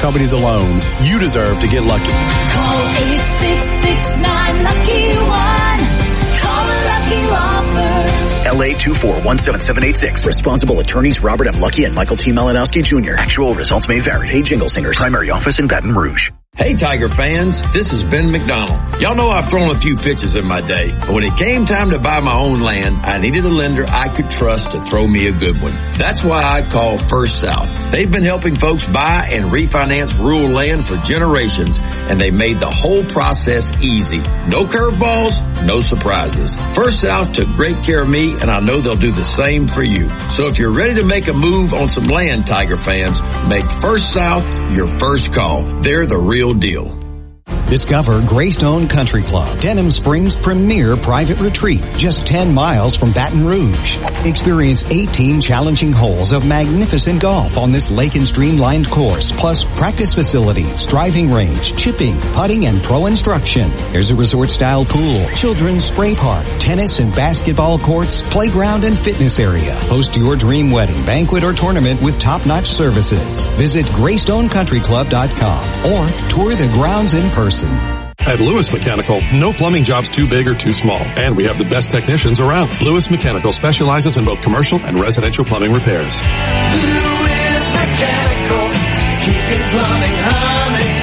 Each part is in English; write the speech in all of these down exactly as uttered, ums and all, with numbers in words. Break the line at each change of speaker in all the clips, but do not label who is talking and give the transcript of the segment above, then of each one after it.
companies alone, you deserve to get lucky.
Call eight six six nine, lucky one. Call Lucky Law Firm.
L A two four one seven seven eight six. Responsible attorneys Robert M. Lucky and Michael T. Malinowski Junior Actual results may vary. Hey, Jingle Singers. Primary office in Baton Rouge.
Hey, Tiger fans, this is Ben McDonald. Y'all know I've thrown a few pitches in my day, but when it came time to buy my own land, I needed a lender I could trust to throw me a good one. That's why I called First South. They've been helping folks buy and refinance rural land for generations, and they made the whole process easy. No curveballs, no surprises. First South took great care of me, and I know they'll do the same for you. So if you're ready to make a move on some land, Tiger fans, make First South your first call. They're the real deal.
Discover Greystone Country Club, Denham Springs' premier private retreat, just ten miles from Baton Rouge. Experience eighteen challenging holes of magnificent golf on this lake and streamlined course, plus practice facilities, driving range, chipping, putting, and pro instruction. There's a resort-style pool, children's spray park, tennis and basketball courts, playground and fitness area. Host your dream wedding, banquet, or tournament with top-notch services. Visit greystone country club dot com or tour the grounds in person.
At Lewis Mechanical, no plumbing job's too big or too small, and we have the best technicians around. Lewis Mechanical specializes in both commercial and residential plumbing repairs.
Lewis Mechanical, keeping plumbing humming.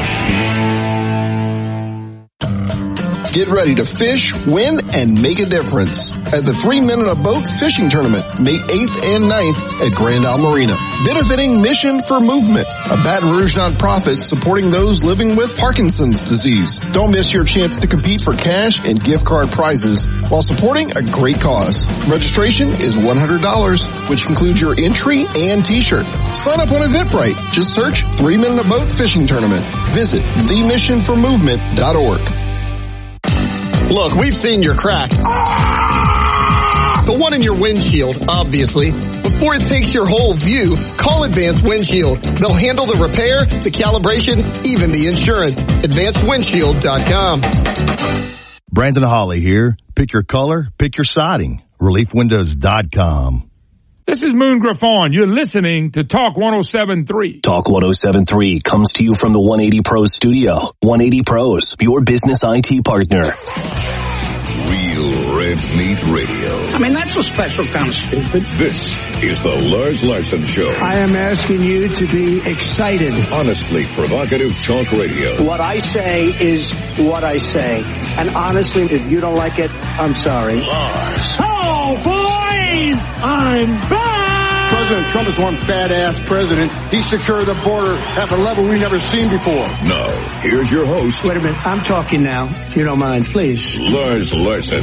Get ready to fish, win, and make a difference at the Three Men in a Boat Fishing Tournament, May eighth and ninth at Grand Isle Marina. Benefiting Mission for Movement, a Baton Rouge nonprofit supporting those living with Parkinson's disease. Don't miss your chance to compete for cash and gift card prizes while supporting a great cause. Registration is one hundred dollars, which includes your entry and t-shirt. Sign up on Eventbrite. Just search Three Men in a Boat Fishing Tournament. Visit the mission for movement dot org.
Look, we've seen your crack. Ah! The one in your windshield, obviously. Before it takes your whole view, call Advanced Windshield. They'll handle the repair, the calibration, even the insurance. advanced windshield dot com.
Brandon Hawley here. Pick your color, pick your siding. relief windows dot com.
This is Moon Griffon. You're listening to Talk one oh seven point three.
Talk one oh seven point three comes to you from the one eighty Pros studio. one eighty Pros, your business I T partner.
Real Red Meat Radio.
I mean, that's a special kind of stupid.
This is the Lars Larson Show.
I am asking you to be excited.
Honestly provocative talk radio.
What I say is what I say. And honestly, if you don't like it, I'm sorry.
Lars.
Oh, boys! I'm back!
President Trump is one badass president. He secured the border at a level we've never seen before.
Now, here's your host.
Wait a minute. I'm talking now, if you don't mind, please.
Lars Larson.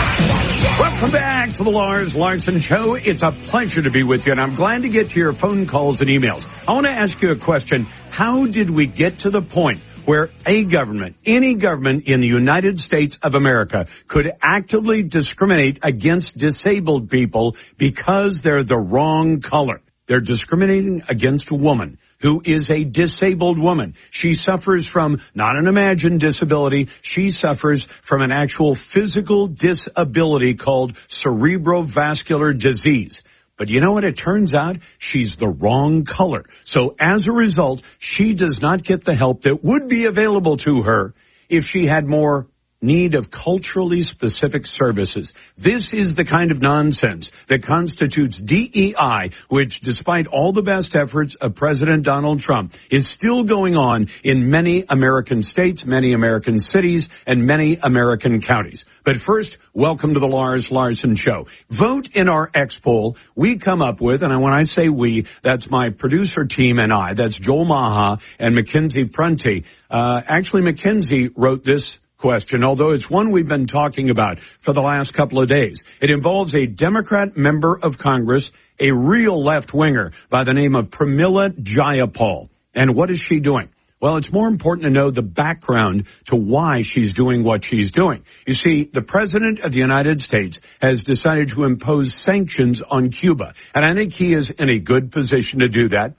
Welcome back to the Lars Larson Show. It's a pleasure to be with you, and I'm glad to get to your phone calls and emails. I want to ask you a question. How did we get to the point where a government, any government in the United States of America, could actively discriminate against disabled people because they're the wrong color? They're discriminating against a woman who is a disabled woman. She suffers from not an imagined disability. She suffers from an actual physical disability called cerebrovascular disease. But you know what? It turns out she's the wrong color. So as a result, she does not get the help that would be available to her if she had more need of culturally specific services. This is the kind of nonsense that constitutes D E I, which, despite all the best efforts of President Donald Trump, is still going on in many American states, many American cities, and many American counties. But first, welcome to the Lars Larson Show. Vote in our X poll. We come up with, and when I say we, that's my producer team and I, that's Joel Maha and Mackenzie Prunty. Uh, actually, Mackenzie wrote this question, although it's one we've been talking about for the last couple of days. It involves a Democrat member of Congress, a real left-winger by the name of Pramila Jayapal. And what is she doing? Well, it's more important to know the background to why she's doing what she's doing. You see, the President of the United States has decided to impose sanctions on Cuba, and I think he is in a good position to do that.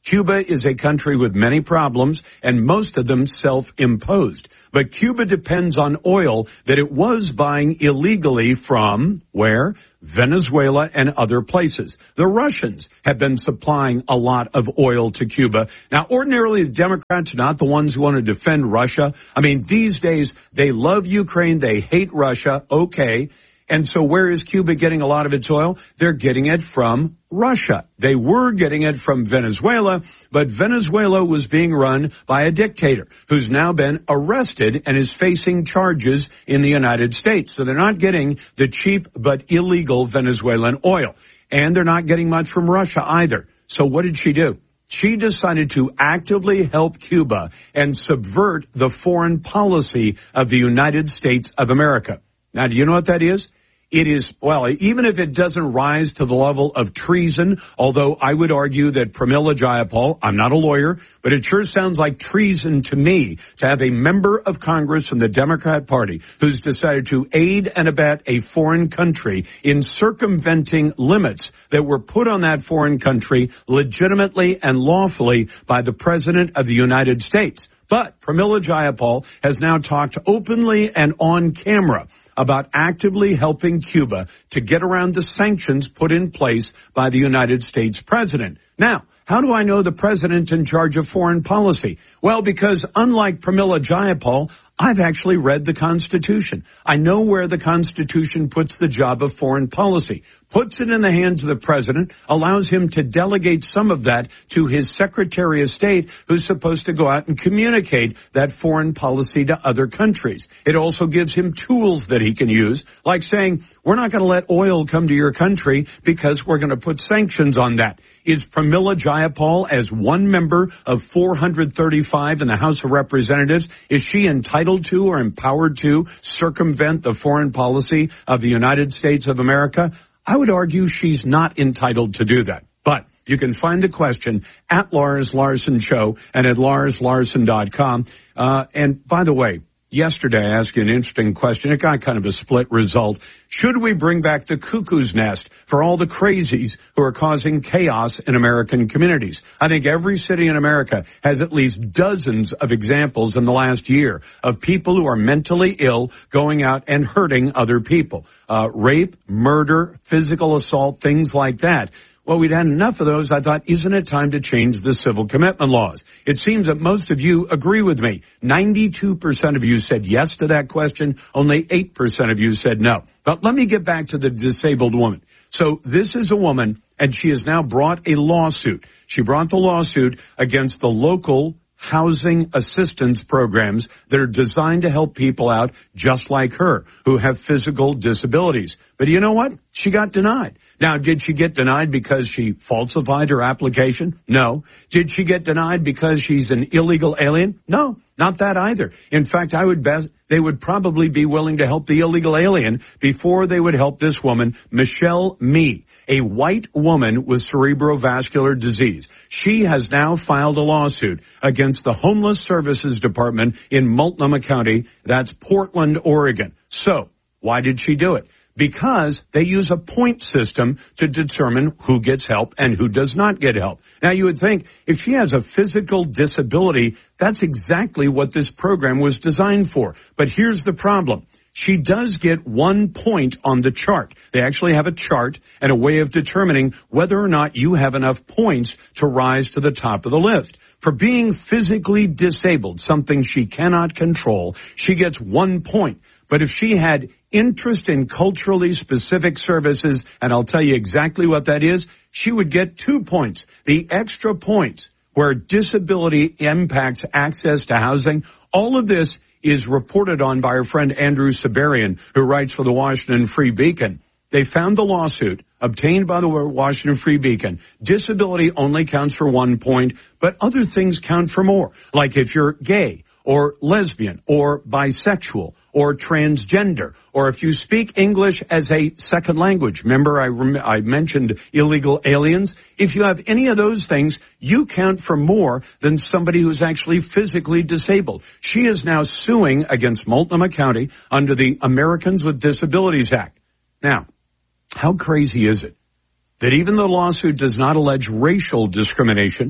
Cuba is a country with many problems, and most of them self-imposed. But Cuba depends on oil that it was buying illegally from, where? Venezuela and other places. The Russians have been supplying a lot of oil to Cuba. Now, ordinarily, the Democrats are not the ones who want to defend Russia. I mean, these days, they love Ukraine, they hate Russia, okay. And so where is Cuba getting a lot of its oil? They're getting it from Russia. They were getting it from Venezuela, but Venezuela was being run by a dictator who's now been arrested and is facing charges in the United States. So they're not getting the cheap but illegal Venezuelan oil. And they're not getting much from Russia either. So what did she do? She decided to actively help Cuba and subvert the foreign policy of the United States of America. Now, do you know what that is? It is, well, even if it doesn't rise to the level of treason, although I would argue that Pramila Jayapal, I'm not a lawyer, but it sure sounds like treason to me to have a member of Congress from the Democrat Party who's decided to aid and abet a foreign country in circumventing limits that were put on that foreign country legitimately and lawfully by the President of the United States. But Pramila Jayapal has now talked openly and on camera about actively helping Cuba to get around the sanctions put in place by the United States president. Now, how do I know the president's in charge of foreign policy? Well, because unlike Pramila Jayapal, I've actually read the Constitution. I know where the Constitution puts the job of foreign policy, puts it in the hands of the president, allows him to delegate some of that to his Secretary of State, who's supposed to go out and communicate that foreign policy to other countries. It also gives him tools that he can use, like saying, we're not going to let oil come to your country because we're going to put sanctions on that. Is Pramila Jayapal, as one member of four hundred thirty-five in the House of Representatives, is she entitled to or empowered to circumvent the foreign policy of the United States of America? I would argue she's not entitled to do that. But you can find the question at Lars Larson Show and at lars larson dot com. Uh, and by the way, yesterday I asked you an interesting question. It got kind of a split result. Should we bring back the cuckoo's nest for all the crazies who are causing chaos in American communities? I think every city in America has at least dozens of examples in the last year of people who are mentally ill going out and hurting other people. Uh, rape, murder, physical assault, things like that. Well, we'd had enough of those. I thought, isn't it time to change the civil commitment laws? It seems that most of you agree with me. ninety-two percent of you said yes to that question. Only eight percent of you said no. But let me get back to the disabled woman. So this is a woman, and she has now brought a lawsuit. She brought the lawsuit against the local housing assistance programs that are designed to help people out just like her who have physical disabilities. But you know what? She got denied. Now, did she get denied because she falsified her application? No. Did she get denied because she's an illegal alien? No, not that either. In fact, I would bet they would probably be willing to help the illegal alien before they would help this woman, Michelle Mee, a white woman with cerebrovascular disease. She has now filed a lawsuit against the Homeless Services Department in Multnomah County. That's Portland, Oregon. So, why did she do it? Because they use a point system to determine who gets help and who does not get help. Now, you would think if she has a physical disability, that's exactly what this program was designed for. But here's the problem. She does get one point on the chart. They actually have a chart and a way of determining whether or not you have enough points to rise to the top of the list. For being physically disabled, something she cannot control, she gets one point. But if she had interest in culturally specific services, and I'll tell you exactly what that is, she would get two points. The extra points where disability impacts access to housing, all of this is reported on by our friend Andrew Sabarian, who writes for the Washington Free Beacon. They found the lawsuit obtained by the Washington Free Beacon. Disability only counts for one point, but other things count for more. Like if you're gay or lesbian or bisexual or transgender, or if you speak English as a second language. Remember I, rem- I mentioned illegal aliens? If you have any of those things, you count for more than somebody who's actually physically disabled. She is now suing against Multnomah County under the Americans with Disabilities Act. Now, how crazy is it that even though the lawsuit does not allege racial discrimination,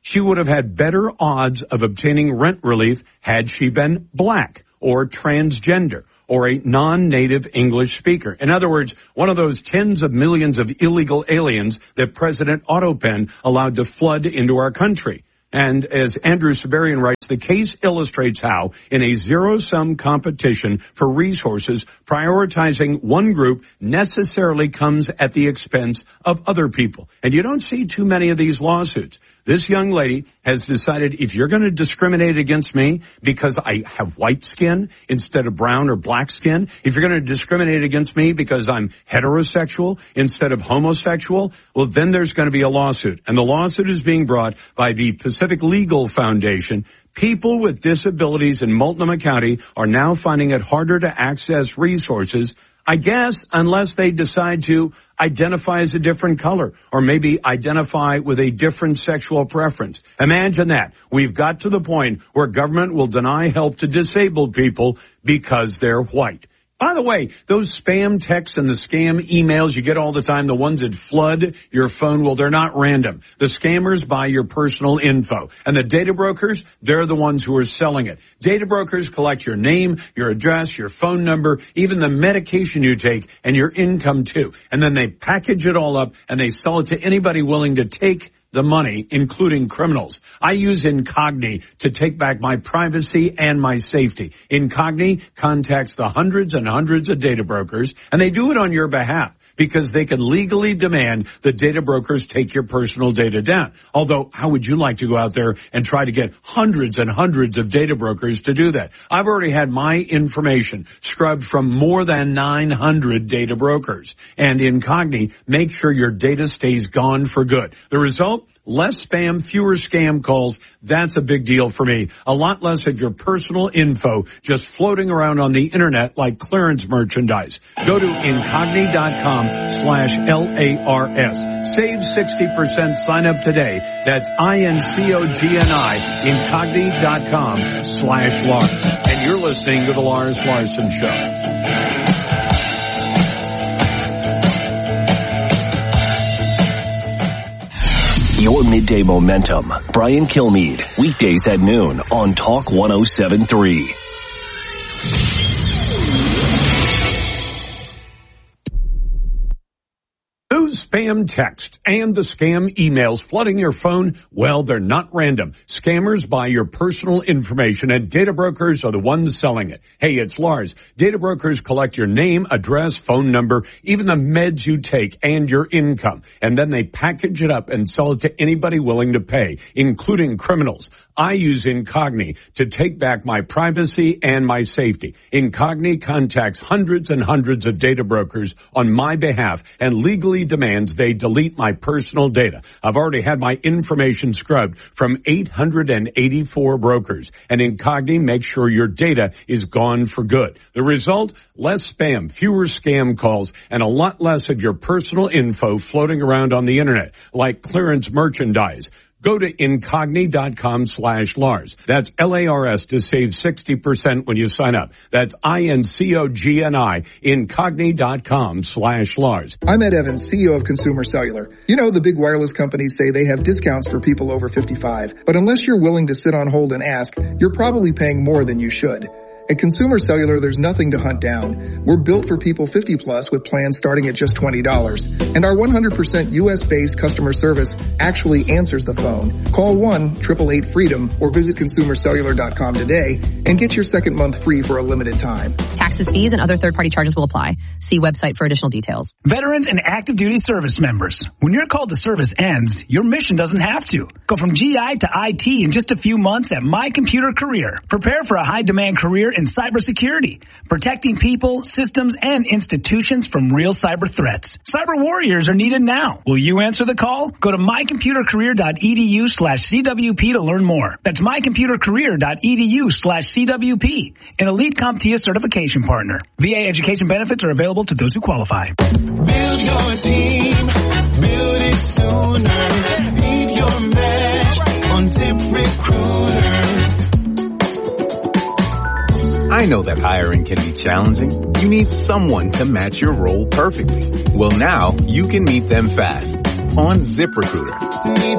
she would have had better odds of obtaining rent relief had she been black or transgender or a non-native English speaker. In other words, one of those tens of millions of illegal aliens that President Autopen allowed to flood into our country. And as Andrew Sabarian writes, the case illustrates how, in a zero-sum competition for resources, prioritizing one group necessarily comes at the expense of other people. And you don't see too many of these lawsuits. This young lady has decided, if you're going to discriminate against me because I have white skin instead of brown or black skin, if you're going to discriminate against me because I'm heterosexual instead of homosexual, well, then there's going to be a lawsuit. And the lawsuit is being brought by the Pacific Legal Foundation. People with disabilities in Multnomah County are now finding it harder to access resources, I guess, unless they decide to identify as a different color or maybe identify with a different sexual preference. Imagine that. We've got to the point where government will deny help to disabled people because they're white. By the way, those spam texts and the scam emails you get all the time, the ones that flood your phone, well, they're not random. The scammers buy your personal info. And the data brokers, they're the ones who are selling it. Data brokers collect your name, your address, your phone number, even the medication you take, and your income too. And then they package it all up and they sell it to anybody willing to take the money, including criminals. I use Incogni to take back my privacy and my safety. Incogni contacts the hundreds and hundreds of data brokers, and they do it on your behalf because they can legally demand the data brokers take your personal data down. Although, how would you like to go out there and try to get hundreds and hundreds of data brokers to do that? I've already had my information scrubbed from more than nine hundred data brokers. And Incogni makes sure your data stays gone for good. The result? Less spam, fewer scam calls. That's a big deal for me. A lot less of your personal info just floating around on the internet like clearance merchandise. Go to Incogni.com slash L A R S. Save sixty percent. Sign up today. That's I-N-C-O-G-N-I. Incogni.com slash Lars. And you're listening to The Lars Larson Show.
Your midday momentum. Brian Kilmeade. Weekdays at noon on Talk one oh seven point three.
Those spam texts and the scam emails flooding your phone, well, they're not random. Scammers buy your personal information and data brokers are the ones selling it. Hey, it's Lars. Data brokers collect your name, address, phone number, even the meds you take and your income. And then they package it up and sell it to anybody willing to pay, including criminals. I use Incogni to take back my privacy and my safety. Incogni contacts hundreds and hundreds of data brokers on my behalf and legally demands they delete my personal data. I've already had my information scrubbed from eight hundred eighty-four brokers, and Incogni makes sure your data is gone for good. The result? Less spam, fewer scam calls, and a lot less of your personal info floating around on the internet, like clearance merchandise. Go to Incogni.com slash Lars. That's L A R S to save sixty percent when you sign up. That's I-N-C-O-G-N-I, Incogni.com slash Lars.
I'm Ed Evans, C E O of Consumer Cellular. You know, the big wireless companies say they have discounts for people over fifty-five. But unless you're willing to sit on hold and ask, you're probably paying more than you should. At Consumer Cellular, there's nothing to hunt down. We're built for people fifty plus with plans starting at just twenty dollars. And our one hundred percent U S based customer service actually answers the phone. Call one eight eight eight freedom or visit consumer cellular dot com today and get your second month free for a limited time.
Taxes, fees, and other third-party charges will apply. See website for additional details.
Veterans and active duty service members. When your call to service ends, your mission doesn't have to. Go from G I to I T in just a few months at My Computer Career. Prepare for a high-demand career in cybersecurity, protecting people, systems, and institutions from real cyber threats. Cyber warriors are needed now. Will you answer the call? Go to my computer career dot e d u slash C W P to learn more. That's my computer career dot e d u slash C W P, an elite CompTIA certification partner. V A education benefits are available to those who qualify.
Build your team, build it sooner. Beat your match on ZipRecruiter.
I know that hiring can be challenging. You need someone to match your role perfectly. Well, now you can meet them fast on ZipRecruiter.